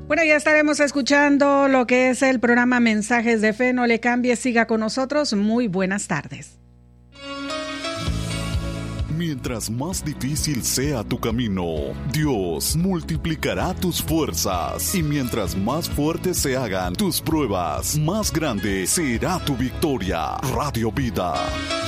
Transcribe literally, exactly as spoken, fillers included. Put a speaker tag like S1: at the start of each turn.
S1: Bueno, ya estaremos escuchando lo que es el programa Mensajes de Fe. No le cambie, siga con nosotros. Muy buenas tardes.
S2: Mientras más difícil sea tu camino, Dios multiplicará tus fuerzas. Y mientras más fuertes se hagan tus pruebas, más grande será tu victoria. Radio Vida.